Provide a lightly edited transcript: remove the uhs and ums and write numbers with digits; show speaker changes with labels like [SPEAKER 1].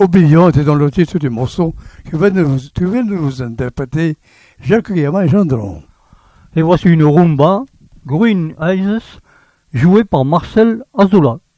[SPEAKER 1] Oublions était dans le titre du morceau que tu viens de nous interpréter, Jacques Guillermin et Gendron.
[SPEAKER 2] Et voici une rumba, Green Eyes, jouée par Marcel Azoulay.